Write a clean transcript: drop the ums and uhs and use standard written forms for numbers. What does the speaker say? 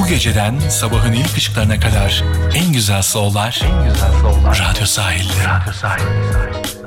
geceden sabahın ilk ışıklarına kadar en güzel soul'lar Radyo Sahil'de.